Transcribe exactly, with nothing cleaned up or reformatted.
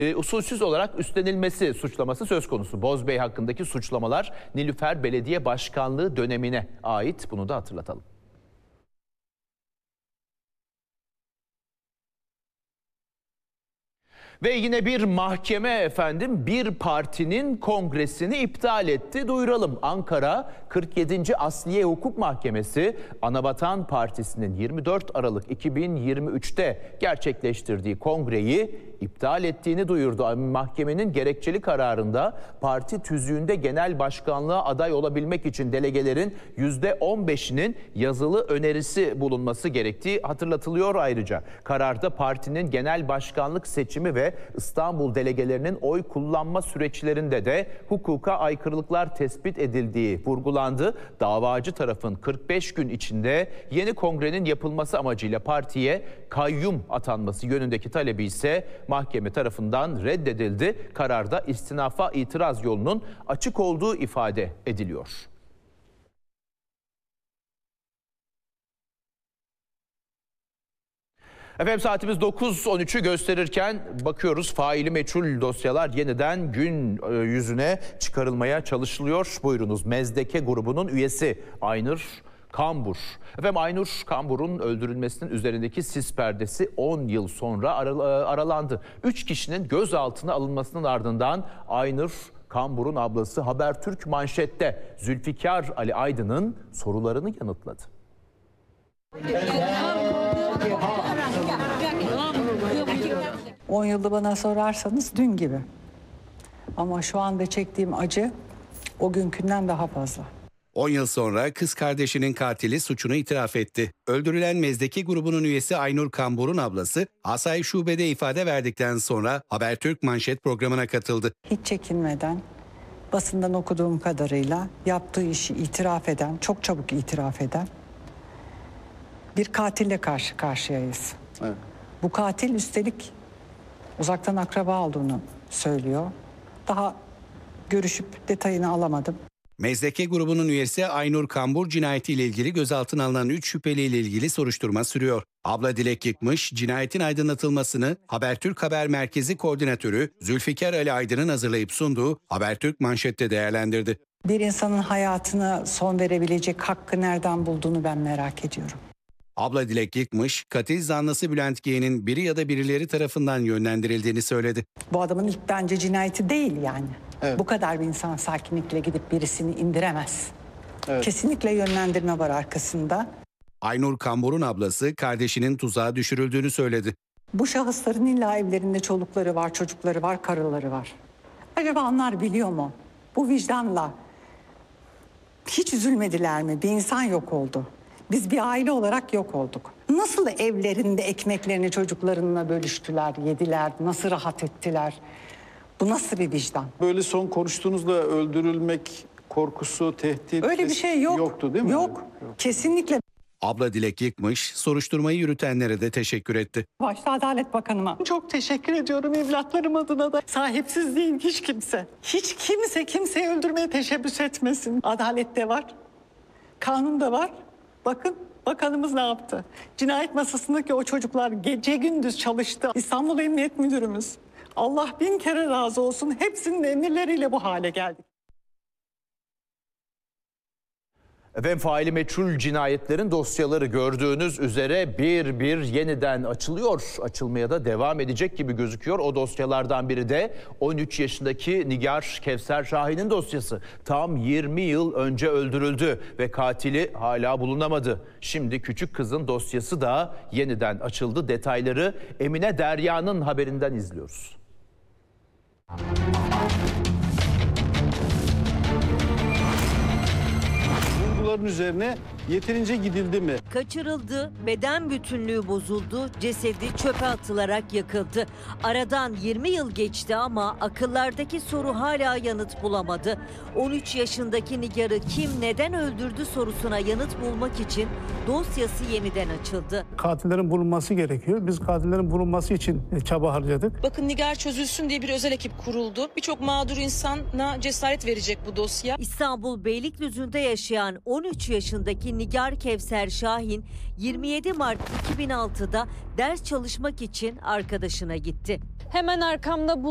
E, usulsüz olarak üstlenilmesi suçlaması söz konusu. Bozbey hakkındaki suçlamalar Nilüfer Belediye Başkanlığı dönemine ait. Bunu da hatırlatalım. Ve yine bir mahkeme efendim bir partinin kongresini iptal etti. Duyuralım, Ankara kırk yedinci Asliye Hukuk Mahkemesi Anavatan Partisi'nin yirmi dört Aralık iki bin yirmi üç'te gerçekleştirdiği kongreyi iptal ettiğini duyurdu. Mahkemenin gerekçeli kararında parti tüzüğünde genel başkanlığa aday olabilmek için delegelerin yüzde on beş'inin yazılı önerisi bulunması gerektiği hatırlatılıyor ayrıca. Kararda partinin genel başkanlık seçimi ve İstanbul delegelerinin oy kullanma süreçlerinde de hukuka aykırılıklar tespit edildiği vurgulandı. Davacı tarafın kırk beş gün içinde yeni kongrenin yapılması amacıyla partiye kayyum atanması yönündeki talebi ise mahkeme tarafından reddedildi. Kararda istinafa itiraz yolunun açık olduğu ifade ediliyor. Efendim saatimiz dokuz on üç'ü gösterirken bakıyoruz faili meçhul dosyalar yeniden gün yüzüne çıkarılmaya çalışılıyor. Buyurunuz, Mezdeke grubunun üyesi Aynur Kambur. Efendim Aynur Kambur'un öldürülmesinin üzerindeki sis perdesi on yıl sonra aralandı. üç kişinin gözaltına alınmasının ardından Aynur Kambur'un ablası Habertürk Manşet'te Zülfikar Ali Aydın'ın sorularını yanıtladı. on yılda bana sorarsanız dün gibi. Ama şu anda çektiğim acı o günkünden daha fazla. on yıl sonra kız kardeşinin katili suçunu itiraf etti. Öldürülen Mezdeki grubunun üyesi Aynur Kambur'un ablası Asayiş Şube'de ifade verdikten sonra Habertürk Manşet programına katıldı. Hiç çekinmeden, basından okuduğum kadarıyla yaptığı işi itiraf eden, çok çabuk itiraf eden bir katille karşı karşıyayız. Evet. Bu katil üstelik uzaktan akraba olduğunu söylüyor. Daha görüşüp detayını alamadım. Mezdeke grubunun üyesi Aynur Kambur cinayetiyle ilgili gözaltına alınan üç şüpheliyle ilgili soruşturma sürüyor. Abla Dilek Yıkmış, cinayetin aydınlatılmasını Habertürk Haber Merkezi Koordinatörü Zülfikar Ali Aydın'ın hazırlayıp sunduğu Habertürk Manşet'te değerlendirdi. Bir insanın hayatına son verebilecek hakkı nereden bulduğunu ben merak ediyorum. Abla Dilek Yıkmış, katil zanlısı Bülent G'nin biri ya da birileri tarafından yönlendirildiğini söyledi. Bu adamın ilk bence cinayeti değil yani. Evet. Bu kadar bir insan sakinlikle gidip birisini indiremez. Evet. Kesinlikle yönlendirme var arkasında. Aynur Kambur'un ablası kardeşinin tuzağa düşürüldüğünü söyledi. Bu şahısların illa evlerinde çolukları var, çocukları var, karıları var. Acaba onlar biliyor mu? Bu vicdanla hiç üzülmediler mi? Bir insan yok oldu. Biz bir aile olarak yok olduk. Nasıl evlerinde ekmeklerini çocuklarına bölüştüler, yediler, nasıl rahat ettiler? Bu nasıl bir vicdan? Böyle son konuştuğunuzda öldürülmek korkusu, tehdit... Öyle bir şey yok. Yoktu değil mi? Yok, yok. Kesinlikle. Abla Dilek Yıkmış, soruşturmayı yürütenlere de teşekkür etti. Başta Adalet Bakanıma çok teşekkür ediyorum, evlatlarım adına da. Sahipsiz değil hiç kimse. Hiç kimse kimseyi öldürmeye teşebbüs etmesin. Adalet de var, kanun da var. Bakın bakanımız ne yaptı? Cinayet masasındaki o çocuklar gece gündüz çalıştı. İstanbul Emniyet Müdürümüz. Allah bin kere razı olsun. Hepsinin emirleriyle bu hale geldik. Efendim faili meçhul cinayetlerin dosyaları gördüğünüz üzere bir bir yeniden açılıyor. Açılmaya da devam edecek gibi gözüküyor. O dosyalardan biri de on üç yaşındaki Nigar Kevser Şahin'in dosyası. Tam yirmi yıl önce öldürüldü ve katili hala bulunamadı. Şimdi küçük kızın dosyası da yeniden açıldı. Detayları Emine Derya'nın haberinden izliyoruz. Üzerine yeterince gidildi mi? Kaçırıldı, beden bütünlüğü bozuldu, cesedi çöpe atılarak yakıldı. Aradan yirmi yıl geçti ama akıllardaki soru hala yanıt bulamadı. on üç yaşındaki Nigar'ı kim neden öldürdü sorusuna yanıt bulmak için dosyası yeniden açıldı. Katillerin bulunması gerekiyor. Biz katillerin bulunması için çaba harcadık. Bakın Nigar çözülsün diye bir özel ekip kuruldu. Birçok mağdur insana cesaret verecek bu dosya. İstanbul Beylikdüzü'nde yaşayan on üç yaşındaki Nigar Kevser Şahin yirmi yedi Mart iki bin altıda ders çalışmak için arkadaşına gitti. Hemen arkamda bul